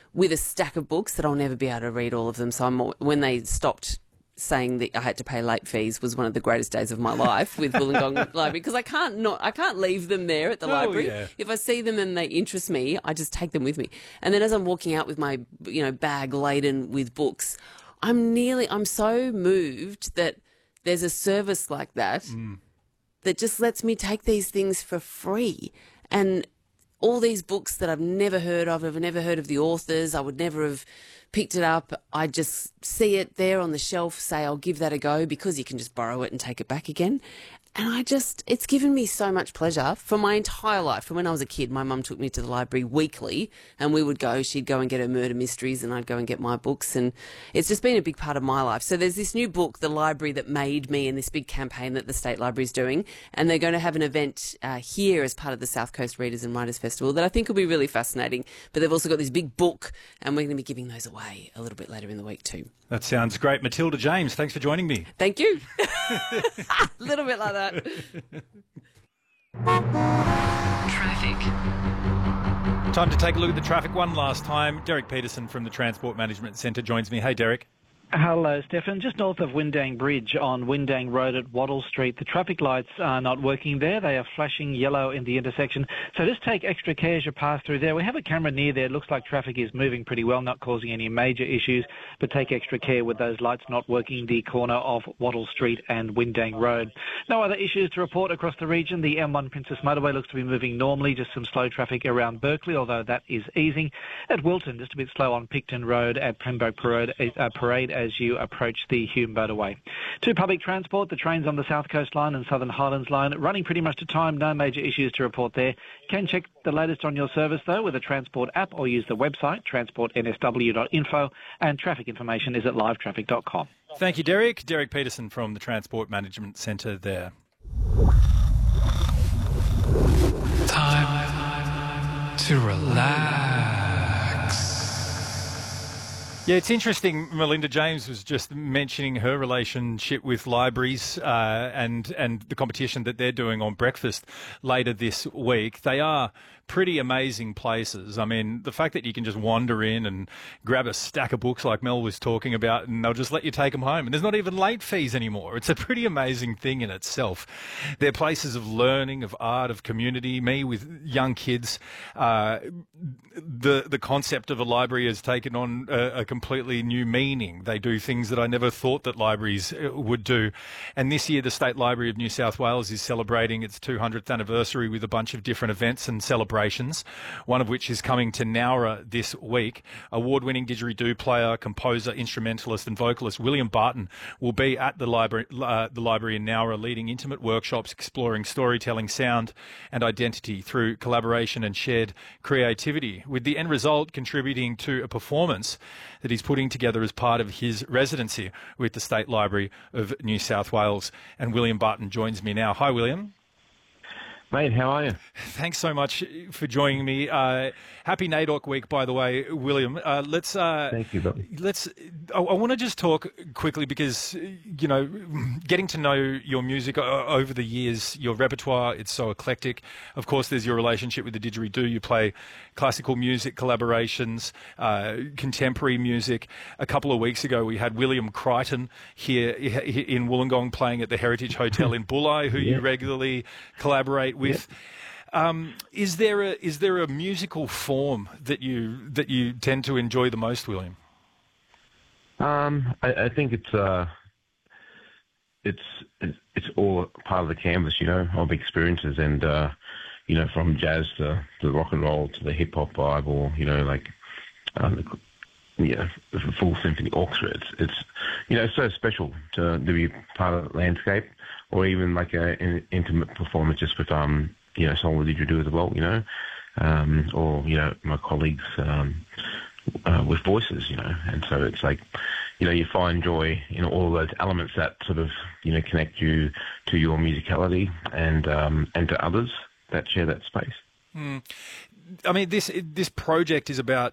with a stack of books that I'll never be able to read all of them. So when they stopped saying that I had to pay late fees was one of the greatest days of my life with Wollongong Library, because I can't leave them there at the library. Yeah. If I see them and they interest me, I just take them with me. And then as I'm walking out with my bag laden with books, I'm so moved that there's a service like that that just lets me take these things for free. And all these books that I've never heard of, I've never heard of the authors, I would never have picked it up. I just see it there on the shelf, say I'll give that a go, because you can just borrow it and take it back again. And it's given me so much pleasure for my entire life. From when I was a kid, my mum took me to the library weekly, and she'd go and get her murder mysteries and I'd go and get my books, and it's just been a big part of my life. So there's this new book, The Library That Made Me, and this big campaign that the State Library is doing, and they're going to have an event here as part of the South Coast Readers and Writers Festival that I think will be really fascinating. But they've also got this big book, and we're going to be giving those away a little bit later in the week too. That sounds great. Matilda James, thanks for joining me. Thank you. A little bit like that. Traffic. Time to take a look at the traffic one last time. Derek Peterson from the Transport Management Centre joins me. Hey, Derek. Hello, Stefan. Just north of Windang Bridge on Windang Road at Wattle Street, the traffic lights are not working there. They are flashing yellow in the intersection. So just take extra care as you pass through there. We have a camera near there. It looks like traffic is moving pretty well, not causing any major issues, but take extra care with those lights not working the corner of Wattle Street and Windang Road. No other issues to report across the region. The M1 Princess Motorway looks to be moving normally, just some slow traffic around Berkeley, although that is easing. At Wilton, just a bit slow on Picton Road at Pembroke Parade as you approach the Hume Motorway. To public transport, the trains on the South Coast Line and Southern Highlands Line running pretty much to time. No major issues to report there. Can check the latest on your service, though, with the Transport app, or use the website, transportnsw.info, and traffic information is at livetraffic.com. Thank you, Derek. Derek Peterson from the Transport Management Centre there. Time to relax. Yeah, it's interesting. Melinda James was just mentioning her relationship with libraries and the competition that they're doing on breakfast later this week. They are pretty amazing places. I mean, the fact that you can just wander in and grab a stack of books like Mel was talking about, and they'll just let you take them home. And there's not even late fees anymore. It's a pretty amazing thing in itself. They're places of learning, of art, of community. Me with young kids, the concept of a library has taken on a completely new meaning. They do things that I never thought that libraries would do. And this year, the State Library of New South Wales is celebrating its 200th anniversary with a bunch of different events and celebrations, one of which is coming to Nowra this week. Award-winning didgeridoo player, composer, instrumentalist and vocalist William Barton will be at the library in Nowra, leading intimate workshops exploring storytelling, sound and identity through collaboration and shared creativity, with the end result contributing to a performance that he's putting together as part of his residency with the State Library of New South Wales. And William Barton joins me now. Hi, William. Mate, how are you? Thanks so much for joining me. Happy NAIDOC week, by the way, William. Thank you, buddy. I want to just talk quickly because, getting to know your music over the years, your repertoire, it's so eclectic. Of course, there's your relationship with the didgeridoo. You play classical music, collaborations, contemporary music. A couple of weeks ago, we had William Crichton here in Wollongong playing at the Heritage Hotel in Bulli, who you regularly collaborate with. Is there a musical form that you tend to enjoy the most, William? I think it's all part of the canvas, of experiences, and from jazz to rock and roll to the hip hop vibe, or the full symphony orchestra. It's so special to be part of the landscape, or even like an intimate performance just with someone that you do as well, or my colleagues with voices, and so it's like, you find joy in all those elements that sort of connect you to your musicality and to others that share that space. I mean, this project is about,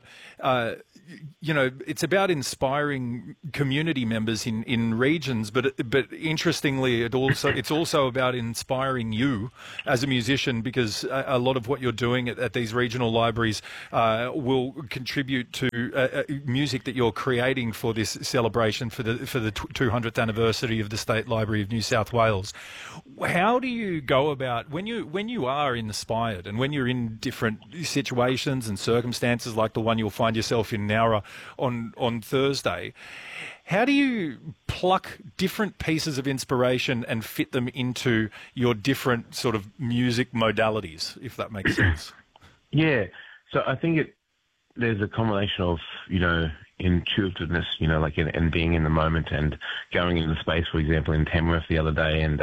it's about inspiring community members in regions, but interestingly, it's also about inspiring you as a musician, because a lot of what you're doing at these regional libraries will contribute to music that you're creating for this celebration for the 200th anniversary of the State Library of New South Wales. How do you go about when you are inspired and when you're in different situations and circumstances like the one you'll find yourself in now on Thursday? How do you pluck different pieces of inspiration and fit them into your different sort of music modalities, if that makes sense? Yeah. So I think there's a combination of, intuitiveness, and being in the moment and going into space, for example, in Tamworth the other day and,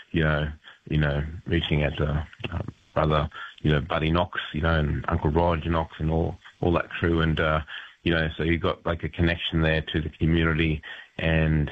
reaching out to brother, Buddy Knox, and Uncle Roger Knox and all that crew. And, so you've got like a connection there to the community and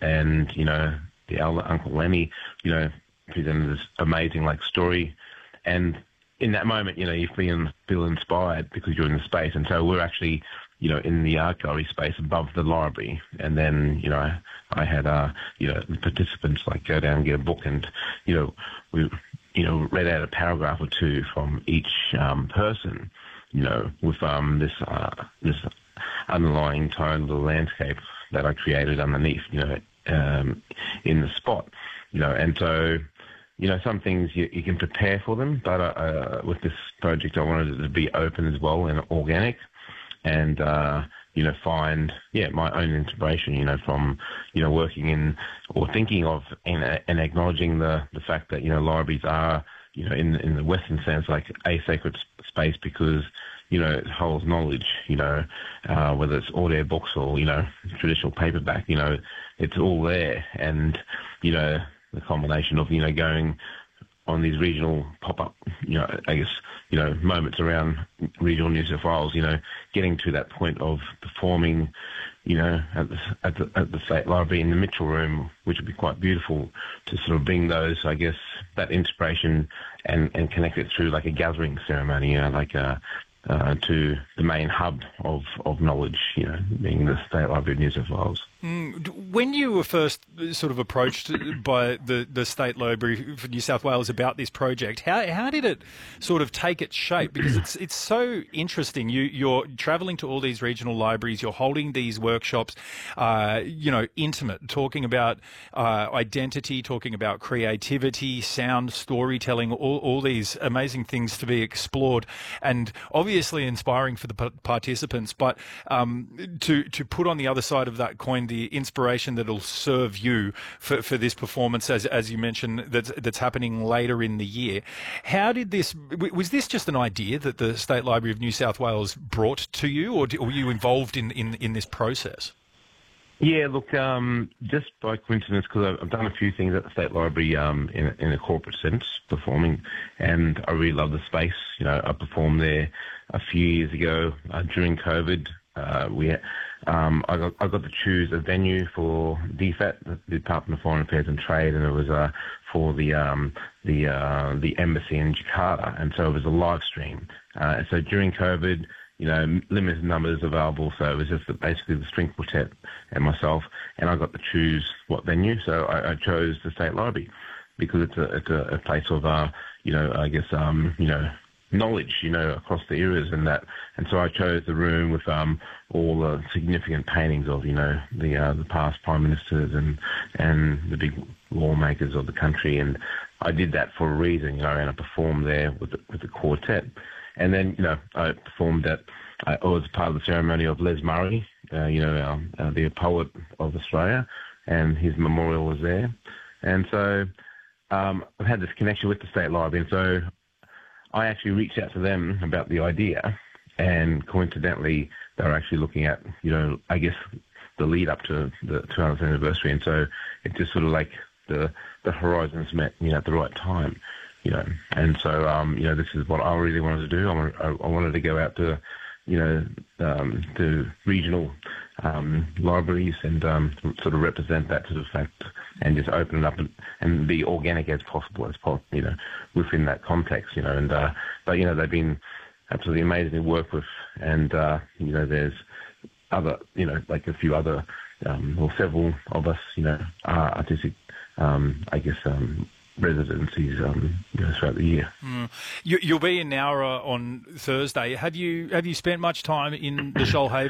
the elder Uncle Lenny, presented this amazing story. And in that moment, you feel inspired because you're in the space. And so we're actually, in the art gallery space above the library. And then, I had, the participants go down and get a book and, we, read out a paragraph or two from each person, with this underlying tone of the landscape that I created underneath, in the spot, and so, some things you can prepare for them, but with this project, I wanted it to be open as well and organic, and find my own inspiration, from working in or thinking of and acknowledging the fact that libraries are in the Western sense like a sacred space because it holds knowledge, whether it's audio books or traditional paperback, it's all there, and the combination of going on these regional pop-up, moments around regional New South Wales, getting to that point of performing, at the State Library in the Mitchell Room, which would be quite beautiful to sort of bring those, I guess, that inspiration and connect it through like a gathering ceremony, to the main hub of knowledge, being the State Library of New South Wales. When you were first sort of approached by the State Library for New South Wales about this project, how did it sort of take its shape? Because it's so interesting. You're travelling to all these regional libraries, you're holding these workshops, intimate, talking about identity, talking about creativity, sound, storytelling, all these amazing things to be explored, and obviously inspiring for the participants. But to put on the other side of that coin the inspiration that'll serve you for this performance, as you mentioned, that's happening later in the year. How did was this just an idea that the State Library of New South Wales brought to you, or were you involved in this process? Yeah, look, just by coincidence, because I've done a few things at the State Library in a corporate sense, performing, and I really love the space. I performed there a few years ago during COVID. I got to choose a venue for DFAT, the Department of Foreign Affairs and Trade, and it was for the embassy in Jakarta, and so it was a live stream. So during COVID, limited numbers available, so it was just basically the string quartet and myself, and I got to choose what venue. So I chose the State Library because it's a place of I guess knowledge, across the eras and that. And so I chose the room with all the significant paintings of, the past prime ministers and the big lawmakers of the country. And I did that for a reason, and I performed there with the quartet. And then, I performed I was part of the ceremony of Les Murray, the poet of Australia, and his memorial was there. And so I've had this connection with the State Library, and so I actually reached out to them about the idea, and coincidentally, they were actually looking at, I guess, the lead up to the 200th anniversary, and so it just sort of like the horizons met, at the right time, and so, this is what I really wanted to do. I wanted to go out to, to regional libraries and sort of represent that sort of fact and just open it up and be organic as possible, within that context, and but they've been absolutely amazing to work with. And, there's other, like a few other, several of us, are artistic, residencies, throughout the year. You'll be in Nowra on Thursday. Have you spent much time in the Shoalhaven